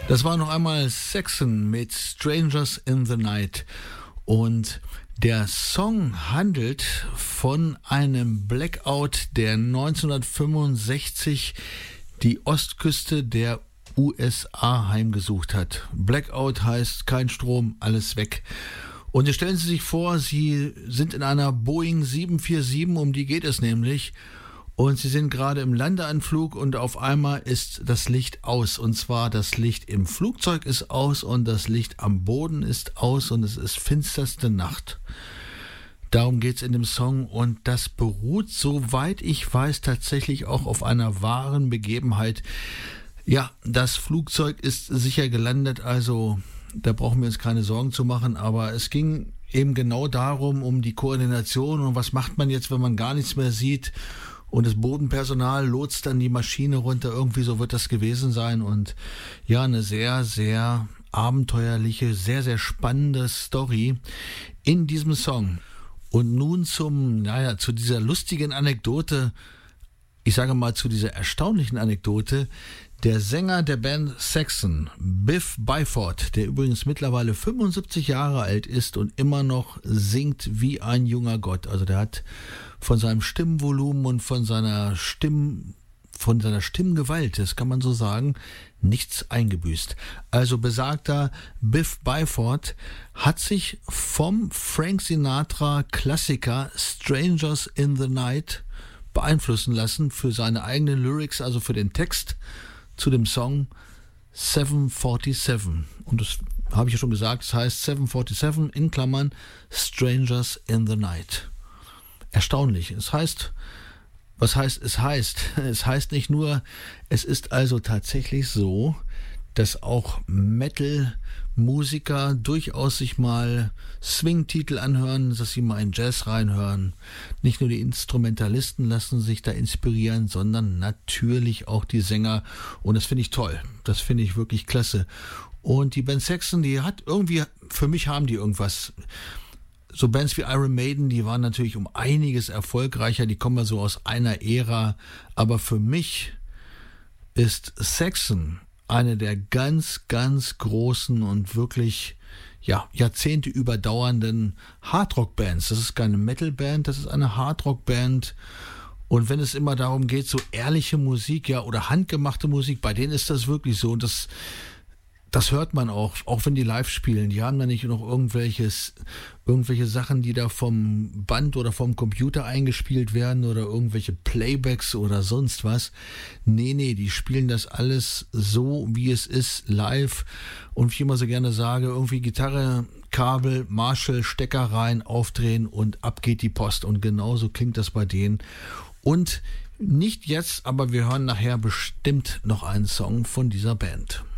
Das war noch einmal Saxon mit Strangers in the Night. Und der Song handelt von einem Blackout, der 1965 die Ostküste der USA heimgesucht hat. Blackout heißt kein Strom, alles weg. Und jetzt stellen Sie sich vor, Sie sind in einer Boeing 747, um die geht es nämlich. Und Sie sind gerade im Landeanflug und auf einmal ist das Licht aus. Und zwar das Licht im Flugzeug ist aus und das Licht am Boden ist aus und es ist finsterste Nacht. Darum geht's in dem Song und das beruht, soweit ich weiß, tatsächlich auch auf einer wahren Begebenheit. Ja, das Flugzeug ist sicher gelandet, also da brauchen wir uns keine Sorgen zu machen, aber es ging eben genau darum, um die Koordination und was macht man jetzt, wenn man gar nichts mehr sieht. Und das Bodenpersonal lotst dann die Maschine runter. Irgendwie so wird das gewesen sein. Und ja, eine sehr, sehr abenteuerliche, sehr, sehr spannende Story in diesem Song. Und nun zu dieser lustigen Anekdote, ich sage mal zu dieser erstaunlichen Anekdote. Der Sänger der Band Saxon, Biff Byford, der übrigens mittlerweile 75 Jahre alt ist und immer noch singt wie ein junger Gott. Also der hat von seinem Stimmvolumen und von seiner Stimmgewalt, das kann man so sagen, nichts eingebüßt. Also besagter Biff Byford hat sich vom Frank Sinatra Klassiker Strangers in the Night beeinflussen lassen für seine eigenen Lyrics, also für den Text zu dem Song 747. Und das habe ich ja schon gesagt, das heißt 747 in Klammern Strangers in the Night. Erstaunlich. Es heißt, was heißt es heißt? Es heißt nicht nur, es ist also tatsächlich so, dass auch Metal-Musiker durchaus sich mal Swing-Titel anhören, dass sie mal in Jazz reinhören. Nicht nur die Instrumentalisten lassen sich da inspirieren, sondern natürlich auch die Sänger. Und das finde ich toll. Das finde ich wirklich klasse. Und die Band Saxon, die hat irgendwie, für mich haben die irgendwas. So Bands wie Iron Maiden, die waren natürlich um einiges erfolgreicher, die kommen ja so aus einer Ära. Aber für mich ist Saxon eine der ganz, ganz großen und wirklich Jahrzehnte überdauernden Hardrock-Bands. Das ist keine Metal-Band, das ist eine Hardrock-Band. Und wenn es immer darum geht, so ehrliche Musik, oder handgemachte Musik, bei denen ist das wirklich so. Und das hört man auch wenn die live spielen. Die haben da nicht noch irgendwelche Sachen, die da vom Band oder vom Computer eingespielt werden oder irgendwelche Playbacks oder sonst was. Nee, die spielen das alles so, wie es ist, live. Und wie ich immer so gerne sage, irgendwie Gitarre, Kabel, Marshall, Stecker rein, aufdrehen und ab geht die Post. Und genauso klingt das bei denen. Und nicht jetzt, aber wir hören nachher bestimmt noch einen Song von dieser Band.